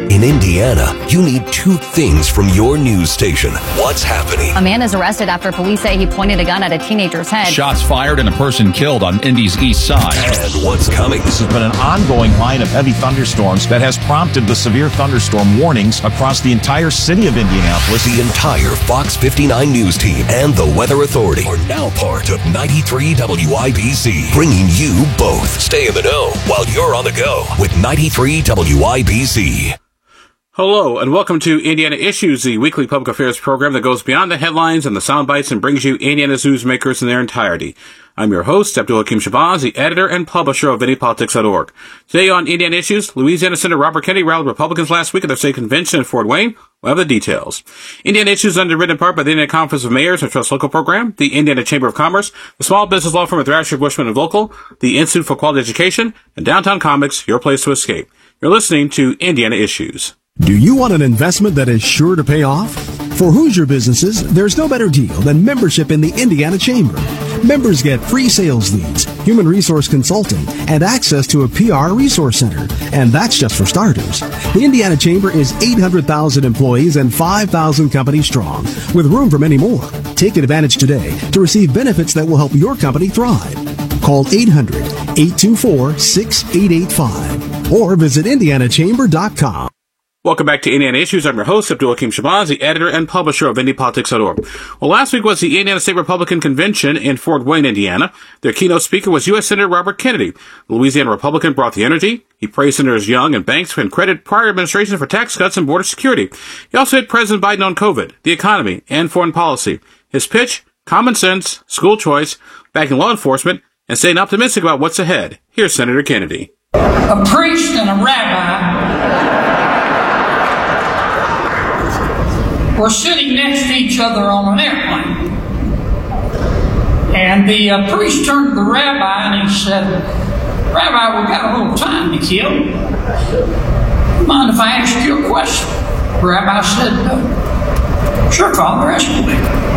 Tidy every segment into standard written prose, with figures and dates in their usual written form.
In Indiana, you need two things from your news station. What's happening? A man is arrested after police say he pointed a gun at a teenager's head. Shots fired and a person killed on Indy's east side. And what's coming? This has been an ongoing line of heavy thunderstorms that has prompted the severe thunderstorm warnings across the entire city of Indianapolis. The entire Fox 59 news team and the Weather Authority are now part of 93 WIBC, bringing you both. Stay in the know while you're on the go with 93 WIBC. Hello, and welcome to Indiana Issues, the weekly public affairs program that goes beyond the headlines and the sound bites and brings you Indiana's newsmakers in their entirety. I'm your host, Abdul Hakim Shabazz, the editor and publisher of IndyPolitics.org. Today on Indiana Issues, Louisiana Senator Robert Kennedy rallied Republicans last week at their state convention in Fort Wayne. We'll have the details. Indiana Issues is underwritten in part by the Indiana Conference of Mayors and Trust Local Program, the Indiana Chamber of Commerce, the Small Business Law Firm of Thrasher, Bushman and Local, the Institute for Quality Education, and Downtown Comics, your place to escape. You're listening to Indiana Issues. Do you want an investment that is sure to pay off? For Hoosier businesses, there's no better deal than membership in the Indiana Chamber. Members get free sales leads, human resource consulting, and access to a PR resource center. And that's just for starters. The Indiana Chamber is 800,000 employees and 5,000 companies strong, with room for many more. Take advantage today to receive benefits that will help your company thrive. Call 800-824-6885 or visit indianachamber.com. Welcome back to Indiana Issues. I'm your host, Abdul Hakim Shabazz, the editor and publisher of IndyPolitics.org. Well, last week was the Indiana State Republican Convention in Fort Wayne, Indiana. Their keynote speaker was U.S. Senator Robert Kennedy. The Louisiana Republican brought the energy. He praised Senators Young and Banks and credited prior administrations for tax cuts and border security. He also hit President Biden on COVID, the economy, and foreign policy. His pitch, common sense, school choice, backing law enforcement, and staying optimistic about what's ahead. Here's Senator Kennedy. A priest and a rabbi were sitting next to each other on an airplane. And the priest turned to the rabbi and he said, "Rabbi, we've got a little time to kill. Mind if I ask you a question?" The rabbi said, "Sure, Father, ask me."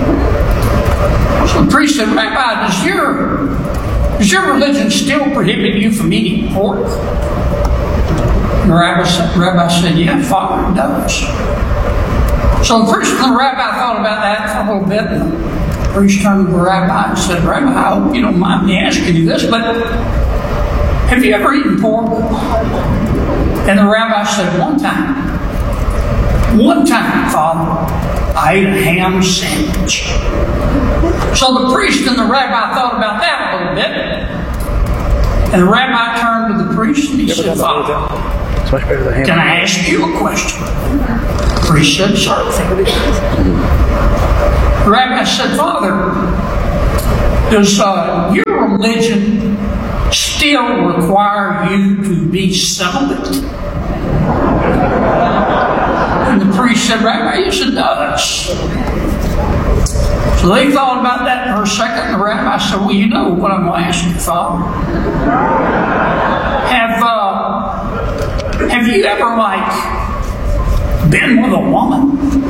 So the priest said, "Rabbi, does your religion still prohibit you from eating pork?" And the rabbi said, "Yeah, Father, it does." So the priest and the rabbi thought about that for a little bit, and the priest turned to the rabbi and said, "Rabbi, I hope you don't mind me asking you this, but have you ever eaten pork?" And the rabbi said, "One time. One time, Father, I ate a ham sandwich." So the priest and the rabbi thought about that a little bit, and the rabbi turned to the priest and he said, "Father, can I ask you a question?" The priest said, "Sure." The rabbi said, "Father, does your religion still require you to be celibate?" And the priest said, "Rabbi, yes, it does." So they thought about that for a second, and the rabbi said, "Well, you know what I'm going to ask you, Father. Have you ever, been with a woman?"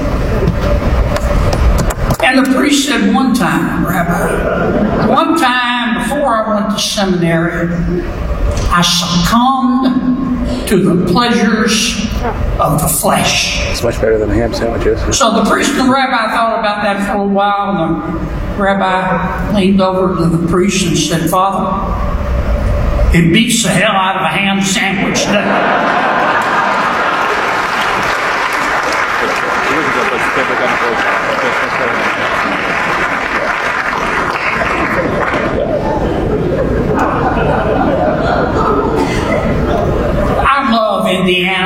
And the priest said, "One time, Rabbi. One time before I went to seminary, I succumbed to the pleasures of the flesh." It's much better than ham sandwiches. So the priest and the rabbi thought about that for a while, and the rabbi leaned over to the priest and said, "Father, it beats the hell out of a ham sandwich, doesn't it?" I love Indiana.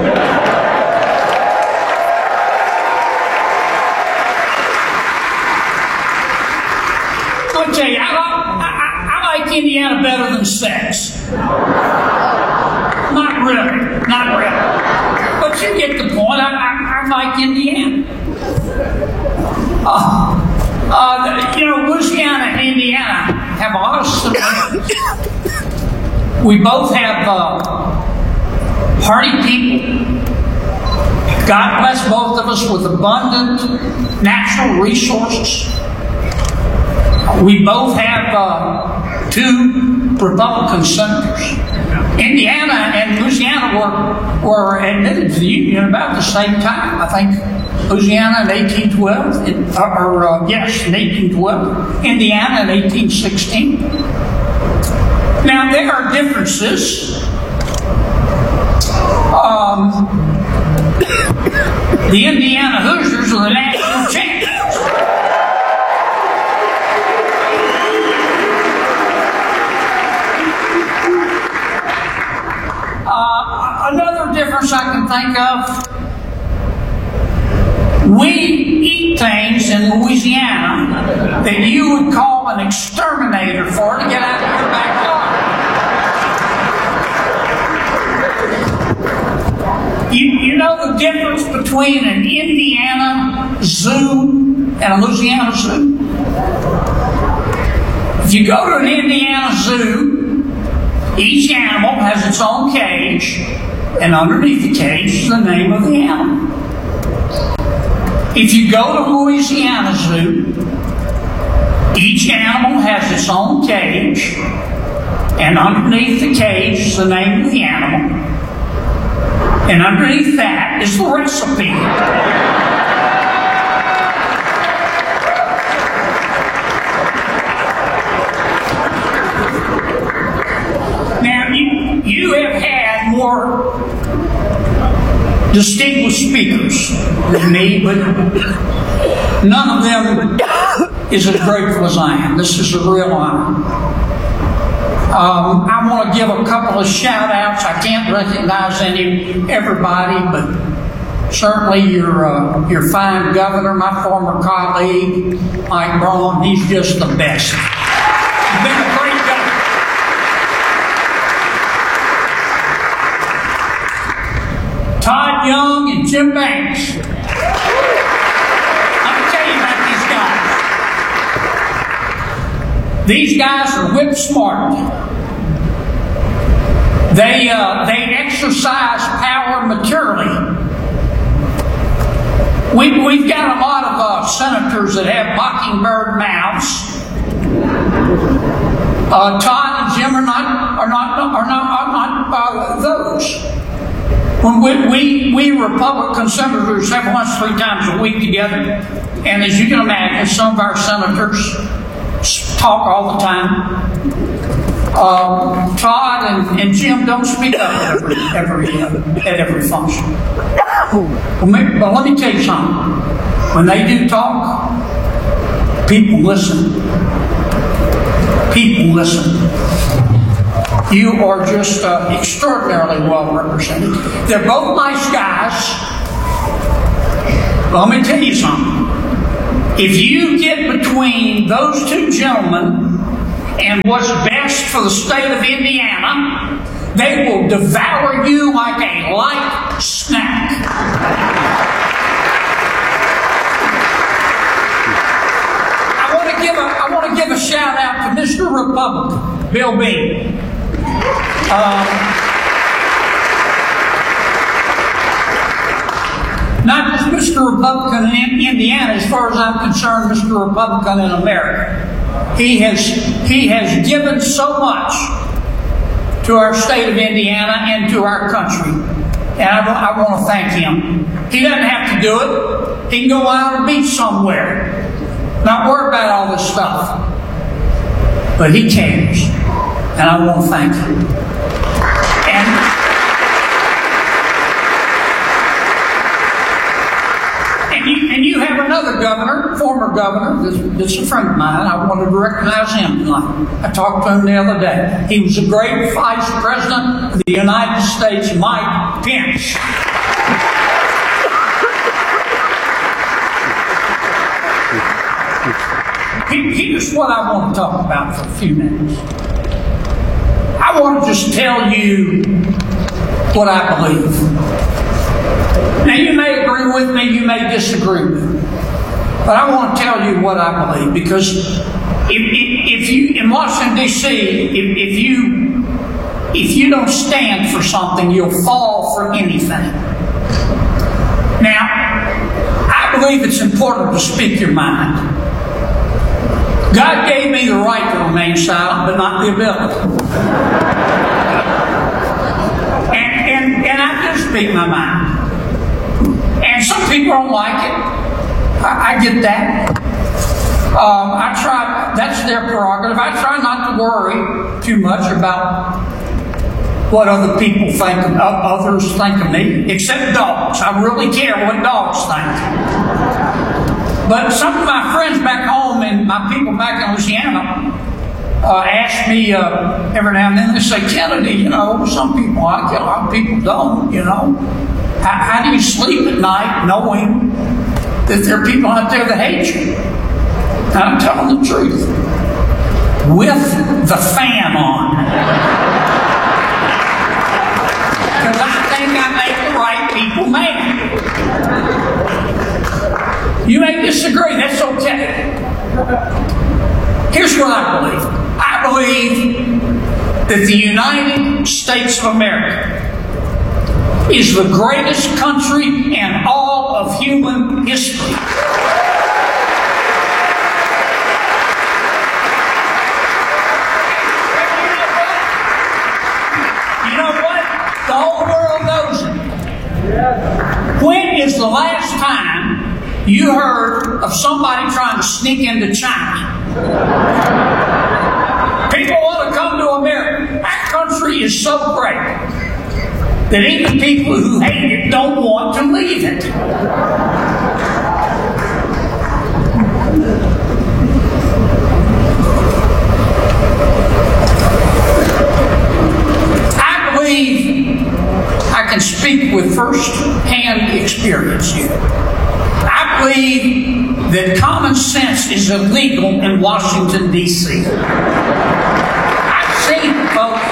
I'll tell you, I like Indiana better than sex. Not really. But you get the point. I like Indiana. Louisiana and Indiana have a lot of similarities. We both have hardy people. God bless both of us with abundant natural resources. We both have two Republican senators. Indiana and Louisiana were admitted to the Union about the same time. I think Louisiana in 1812, in 1812, Indiana in 1816. Now, there are differences. The Indiana Hoosiers are the national champions. Another difference I can think of, we eat things in Louisiana that you would call an exterminator for to get out of your backyard. You know the difference between an Indiana zoo and a Louisiana zoo? If you go to an Indiana zoo, each animal has its own cage, and underneath the cage is the name of the animal. If you go to Louisiana Zoo, each animal has its own cage, and underneath the cage is the name of the animal, and underneath that is the recipe. You have had more distinguished speakers than me, but none of them is as grateful as I am. This is a real honor. I want to give a couple of shout-outs. I can't recognize everybody, but certainly your fine governor, my former colleague, Mike Braun. He's just the best. He's been a great governor. Todd Young and Jim Banks. Let me tell you about these guys. These guys are whip smart. They exercise power materially. We've got a lot of senators that have mockingbird mouths. Todd and Jim are not those. When we Republican senators have lunch 3 times a week together, and as you can imagine, some of our senators talk all the time. Todd and Jim don't speak up at every function. But let me tell you something. When they do talk, people listen. People listen. You are just extraordinarily well represented. They're both nice guys. But let me tell you something. If you get between those two gentlemen and what's best for the state of Indiana, they will devour you like a light snack. I want to give a shout out to Mr. Republican, Bill Bean. Not just Mr. Republican in Indiana, as far as I'm concerned, Mr. Republican in America. He has given so much to our state of Indiana and to our country. And I want to thank him. He doesn't have to do it. He can go out on a beach somewhere. Not worry about all this stuff. But he cares. And I want to thank him. And you have another governor, former governor, that's a friend of mine. I wanted to recognize him tonight. I talked to him the other day. He was a great Vice President of the United States, Mike Pence. Here's what I want to talk about for a few minutes. I want to just tell you what I believe. Now, you may agree with me, you may disagree with me, but I want to tell you what I believe, because if you, in Washington, D.C., if you don't stand for something, you'll fall for anything. Now, I believe it's important to speak your mind. God gave me the right to remain silent, but not the ability. speak my mind. And some people don't like it. I get that. I try, that's their prerogative. I try not to worry too much about what other people think, others think of me, except dogs. I really care what dogs think. But some of my friends back home and my people back in Louisiana ask me every now and then, they say, Kennedy, you know, some people like it, a lot of people don't, you know. How do you sleep at night knowing that there are people out there that hate you? And I'm telling the truth. With the fan on. Because I think I make the right people mad. You may disagree, that's okay. Here's what I believe. I believe that the United States of America is the greatest country in all of human history. You know what? The whole world knows it. When is the last time you heard of somebody trying to sneak into China? People want to come to America. Our country is so great that even people who hate it don't want to leave it. I believe I can speak with first-hand experience here. I believe that common sense is illegal in Washington, D.C. I've seen folks,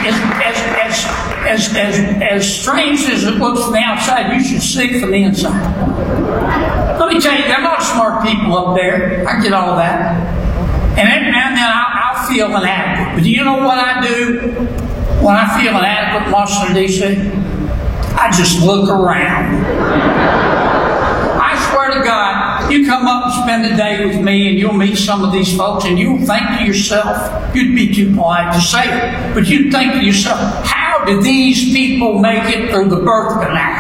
as strange as it looks from the outside, you should see it from the inside. Let me tell you, there are a lot of smart people up there. I get all that. And every now and then I'll feel inadequate. But do you know what I do when I feel inadequate in Washington, D.C.? I just look around. I swear to God, you come up and spend a day with me and you'll meet some of these folks and you'll think to yourself, you'd be too polite to say it, but you'd think to yourself, how did these people make it through the birth canal?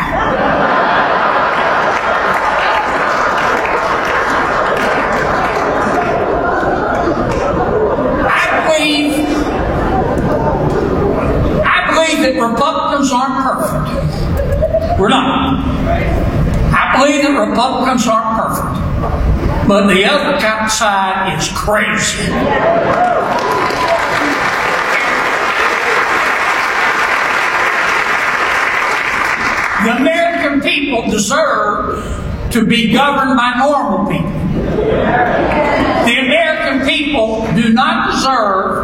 I believe that Republicans aren't perfect. We're not. I believe that Republicans aren't perfect. But the other side is crazy. The American people deserve to be governed by normal people. The American people do not deserve